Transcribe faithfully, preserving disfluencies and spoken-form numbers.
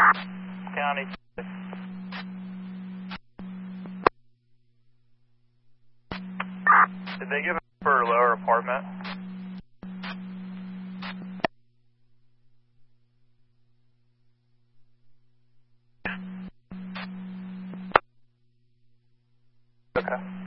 County. Did they give it for a lower apartment? Okay.